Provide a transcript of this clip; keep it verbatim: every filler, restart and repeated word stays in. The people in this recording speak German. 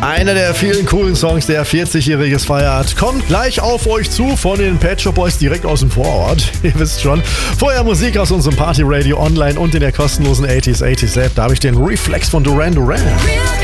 Einer der vielen coolen Songs, der vierzigjähriges feiert, kommt gleich auf euch zu von den Pet Shop Boys direkt aus dem Vorort. Ihr wisst schon. Vorher Musik aus unserem Party Radio online und in der kostenlosen achtziger achtziger App. Da habe ich den Reflex von Duran Duran.